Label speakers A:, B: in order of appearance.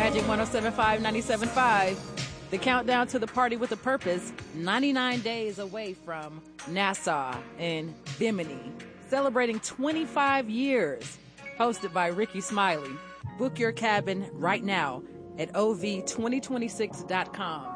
A: Magic 107.5, 97.5. The countdown to the party with a purpose, 99 days away from Nassau in Bimini, celebrating 25 years. Hosted by Ricky Smiley. Book your cabin right now at ov2026.com.